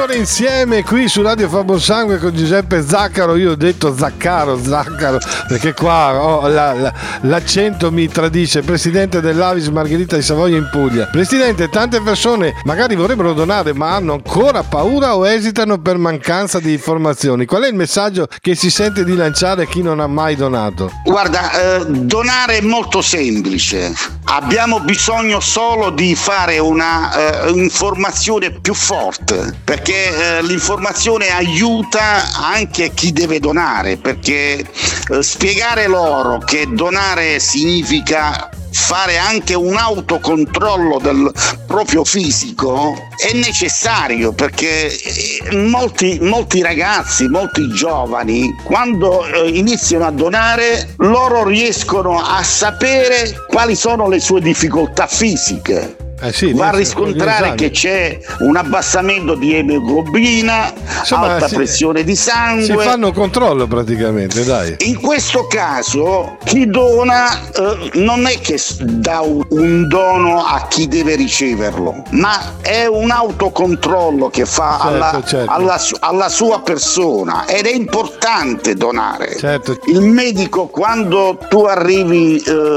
ancora insieme qui su Radio Fa Buon Sangue con Giuseppe Zaccaro. Io ho detto Zaccaro perché qua l'accento mi tradisce. Presidente dell'Avis Margherita di Savoia in Puglia. Presidente, tante persone magari vorrebbero donare ma hanno ancora paura o esitano per mancanza di informazioni. Qual è il messaggio che si sente di lanciare a chi non ha mai donato? Guarda, donare è molto semplice. Abbiamo bisogno solo di fare una informazione più forte, perché l'informazione aiuta anche chi deve donare, perché spiegare loro che donare significa fare anche un autocontrollo del proprio fisico è necessario, perché molti ragazzi, molti giovani, quando iniziano a donare, loro riescono a sapere quali sono le sue difficoltà fisiche. Va a riscontrare che c'è un abbassamento di emoglobina, alta pressione di sangue. Si fanno controllo praticamente, dai. In questo caso chi dona non è che dà un dono a chi deve riceverlo, ma è un autocontrollo che fa alla sua persona, ed è importante donare. Certo. Il medico, quando tu arrivi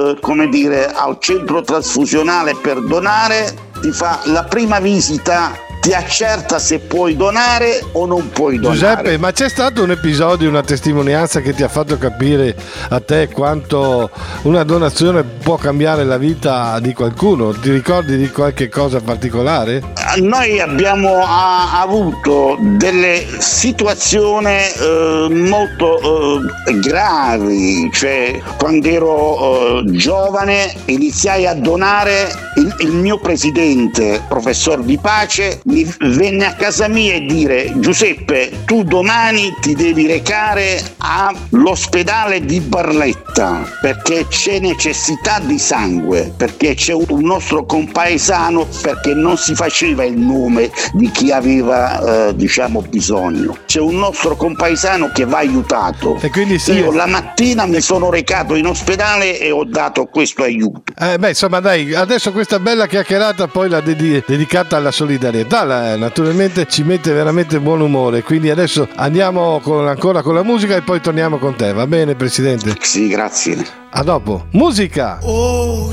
al centro trasfusionale per donare, ti fa la prima visita, ti accerta se puoi donare o non puoi donare. Giuseppe, ma c'è stato un episodio, una testimonianza che ti ha fatto capire a te quanto una donazione può cambiare la vita di qualcuno? Ti ricordi di qualche cosa particolare? Noi abbiamo avuto delle situazioni molto gravi, cioè quando ero giovane iniziai a donare. Il mio presidente, professor Di Pace, mi venne a casa mia e dire: Giuseppe, tu domani ti devi recare all'ospedale di Barletta perché c'è necessità di sangue, perché c'è un nostro compaesano, perché non si faceva il nome di chi aveva bisogno, c'è un nostro compaesano che va aiutato. E quindi io la mattina mi sono recato in ospedale e ho dato questo aiuto. Insomma, dai, adesso questa bella chiacchierata poi la dedicata alla solidarietà, naturalmente ci mette veramente buon umore, quindi adesso andiamo ancora con la musica e poi torniamo con te, va bene Presidente? Sì, grazie. A dopo. Musica! Oh